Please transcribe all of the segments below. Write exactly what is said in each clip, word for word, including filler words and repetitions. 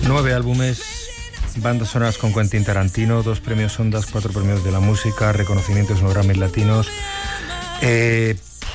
Nueve álbumes, bandas sonoras con Quentin Tarantino, dos premios Ondas, cuatro premios de la música, reconocimientos en los Grammys latinos. Eh,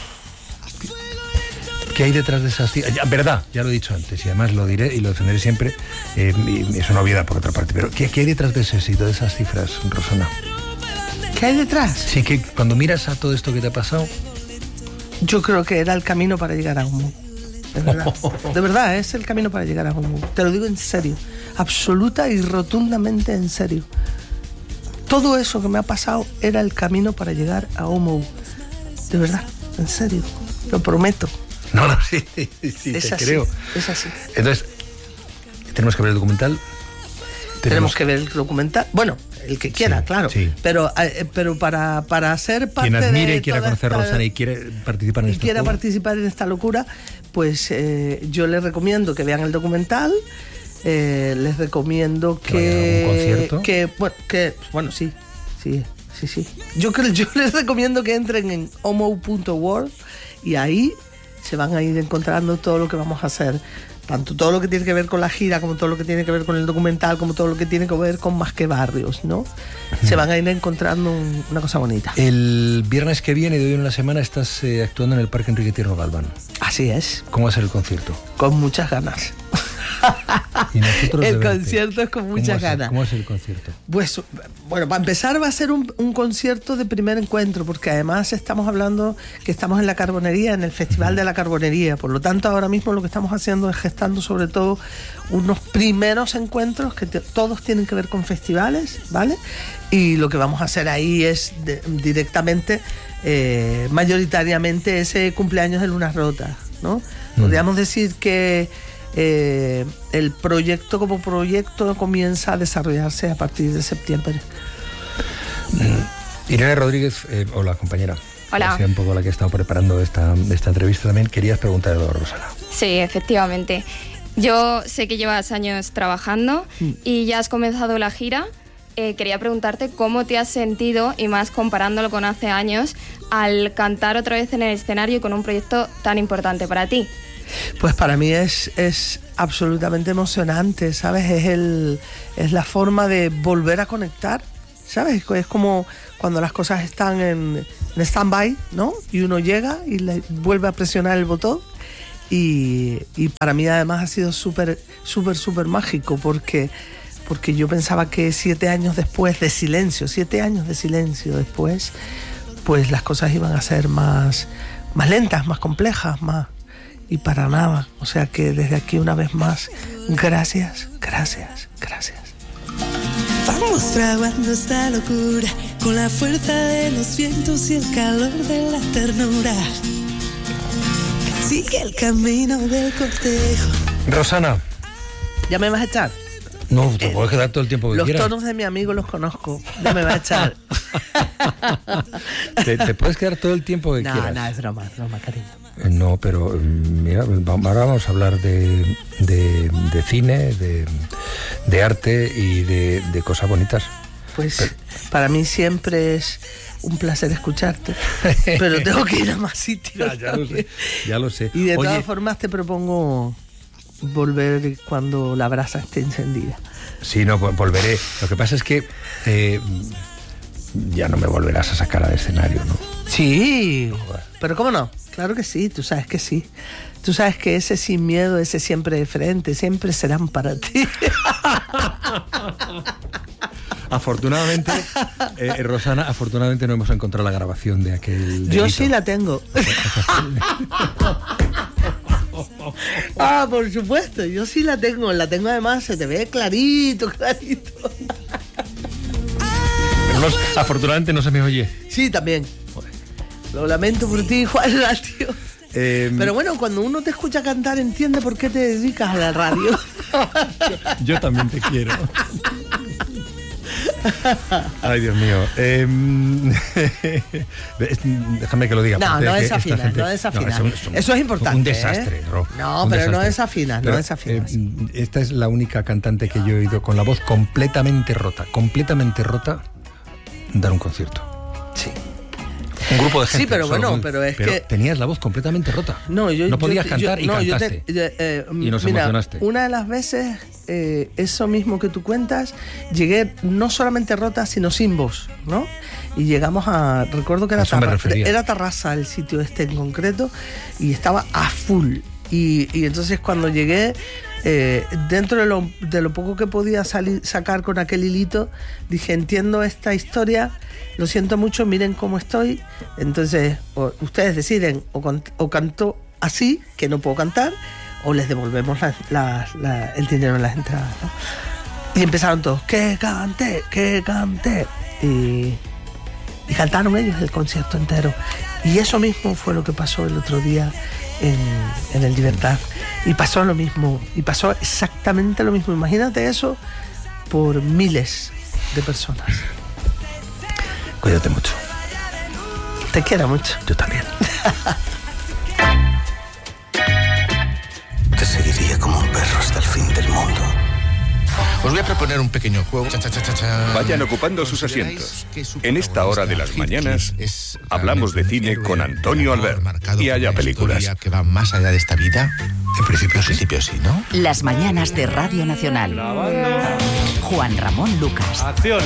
¿Qué hay detrás de esas cifras? Ya, verdad, ya lo he dicho antes y además lo diré y lo defenderé siempre. Eh, y es una obviedad por otra parte, pero ¿qué, qué hay detrás de ese éxito, de esas cifras, Rosana? ¿Qué hay detrás? Sí, que cuando miras a todo esto que te ha pasado... Yo creo que era el camino para llegar a Humo. De verdad, de verdad, es el camino para llegar a Humo. Te lo digo en serio, absoluta y rotundamente en serio. Todo eso que me ha pasado era el camino para llegar a Humo. De verdad, en serio, lo prometo. No, no, sí, sí, es te así, creo. Es así. Entonces, ¿tenemos que ver el documental? Tenemos que ver el documental. Bueno, el que quiera, sí, claro. Sí. Pero, eh, pero para, para ser parte de... Quien admire y quiera conocer a Rosana y quiere participar en y esta quiera locura. participar en esta locura, pues eh, yo les recomiendo que vean el documental. Eh, les recomiendo que... ¿Que vaya a algún concierto? Que, bueno, que, bueno, sí, sí, sí, sí. Yo, creo, yo les recomiendo que entren en homo punto world y ahí se van a ir encontrando todo lo que vamos a hacer. Tanto todo lo que tiene que ver con la gira, como todo lo que tiene que ver con el documental, como todo lo que tiene que ver con Más que Barrios, ¿no? Uh-huh. Se van a ir encontrando un, una cosa bonita. El viernes que viene, de hoy en una semana, estás eh, actuando en el Parque Enrique Tierno Galván. Así es. ¿Cómo va a ser el concierto? Con muchas ganas. Y nosotros el concierto es con muchas ganas. ¿Cómo va a ser el concierto? Pues, bueno, para empezar va a ser un, un concierto de primer encuentro, porque además estamos hablando que estamos en la Carbonería, en el Festival de la Carbonería. Por lo tanto, ahora mismo lo que estamos haciendo es gestando sobre todo unos primeros encuentros que te, todos tienen que ver con festivales, ¿vale? Y lo que vamos a hacer ahí es de, directamente, eh, mayoritariamente, ese cumpleaños de Lunas Rotas, ¿no? Mm. Podríamos decir que Eh, el proyecto como proyecto comienza a desarrollarse a partir de septiembre. Mm. Irene Rodríguez, eh, hola compañera. Hola. Un poco la que ha estado preparando esta, esta entrevista también. Querías preguntarle a Rosana. Sí, efectivamente. Yo sé que llevas años trabajando mm. y ya has comenzado la gira. Eh, quería preguntarte cómo te has sentido, y más comparándolo con hace años, al cantar otra vez en el escenario con un proyecto tan importante para ti. Pues para mí es, es absolutamente emocionante, ¿sabes? Es, el, es la forma de volver a conectar, ¿sabes? Es como cuando las cosas están en, en stand-by, ¿no? Y uno llega y le vuelve a presionar el botón. Y, y para mí además ha sido súper, súper, súper mágico porque, porque yo pensaba que siete años después de silencio, siete años de silencio después, pues las cosas iban a ser más, más lentas, más complejas, más... Y para nada, o sea que desde aquí una vez más, gracias, gracias, gracias. Vamos fraguando esta locura con la fuerza de los vientos y el calor de la ternura. Sigue el camino del cortejo. Rosana. ¿Ya me vas a echar? No, te puedes quedar todo el tiempo que los quieras. Los tonos de mi amigo los conozco, ya me vas a echar. te, te puedes quedar todo el tiempo que no, quieras. No, no, es broma, es broma, cariño. No, pero mira, ahora vamos a hablar de, de, de cine, de, de arte y de, de cosas bonitas. Pues pero... para mí siempre es un placer escucharte, pero tengo que ir a más sitios. Ya, ya lo sé, ya lo sé. Y de Oye, todas formas te propongo volver cuando la brasa esté encendida. Sí, no, volveré. Lo que pasa es que eh, ya no me volverás a sacar al escenario, ¿no? Sí, pero ¿cómo no? Claro que sí, tú sabes que sí. Tú sabes que ese sin miedo, ese siempre de frente, siempre serán para ti. Afortunadamente, eh, Rosana, afortunadamente no hemos encontrado la grabación de aquel delito. Yo sí la tengo. Ah, por supuesto, yo sí la tengo. La tengo además, se te ve clarito, clarito. Pero no, afortunadamente no se me oye. Sí, también. Lo lamento por ti, Juan Ratio. Eh, Pero bueno, cuando uno te escucha cantar, entiende por qué te dedicas a la radio. yo, yo también te quiero. Ay, Dios mío. Eh, déjame que lo diga. No, no desafinas, gente... no desafinas. No, eso, eso es importante. Un desastre, ¿eh? Ro, No, un pero desastre. no desafinas, pero, no desafinas. Eh, esta es la única cantante que yo he oído con la voz completamente rota, completamente rota, dar un concierto. Sí. Un grupo de gente. Sí, pero bueno, muy, pero es pero que... tenías la voz completamente rota. No, yo... No podías yo, cantar yo, y no, cantaste. Yo te, eh, y nos mira, emocionaste. Una de las veces eh, eso mismo que tú cuentas, llegué no solamente rota, sino sin voz, ¿no? Y llegamos a, recuerdo que era, Tarra, era Tarrasa el sitio este en concreto, y estaba a full. Y, y entonces cuando llegué, eh, dentro de lo, de lo poco que podía salir, sacar con aquel hilito, dije, entiendo esta historia, lo siento mucho, miren cómo estoy. Entonces o, ustedes deciden o, con, o canto así, que no puedo cantar, o les devolvemos la, la, la, el dinero en las entradas, ¿no? Y empezaron todos, que cante, que cante. Y, y cantaron ellos el concierto entero. Y eso mismo fue lo que pasó el otro día en, en el Libertad. Y pasó lo mismo, y pasó exactamente lo mismo. Imagínate eso por miles de personas. Cuídate mucho. Te quiero mucho. Yo también. Te seguiría como un perro hasta el fin del mundo. Os voy a proponer un pequeño juego. Cha, cha, cha, cha, cha. Vayan ocupando sus asientos. En esta hora de las mañanas hablamos de cine con Antonio Albert. Y haya películas que van más allá de esta vida. En principio, en principio sí, ¿no? Las mañanas de Radio Nacional. Juan Ramón Lucas. Acción.